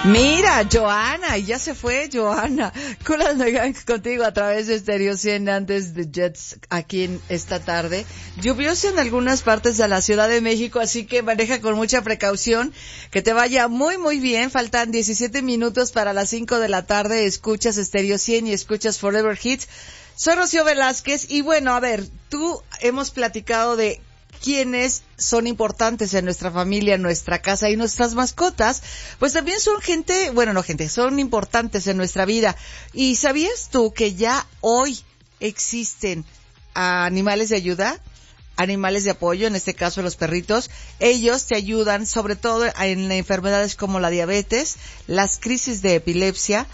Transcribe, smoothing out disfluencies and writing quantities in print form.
Mira, Joana, y ya se fue Joana. Kool and the Gang contigo a través de Stereo 100 antes de Jets aquí en esta tarde. Lluvioso en algunas partes de la Ciudad de México, así que maneja con mucha precaución. Que te vaya muy, muy bien. Faltan 17 minutos para las 5 de la tarde. Escuchas Stereo 100 y escuchas Forever Hits. Soy Rocío Velázquez y bueno, a ver, hemos platicado de quiénes son importantes en nuestra familia, en nuestra casa y nuestras mascotas, pues también son son importantes en nuestra vida. ¿Y sabías tú que ya hoy existen animales de ayuda? Animales de apoyo, en este caso los perritos. Ellos te ayudan sobre todo en enfermedades como la diabetes, las crisis de epilepsia,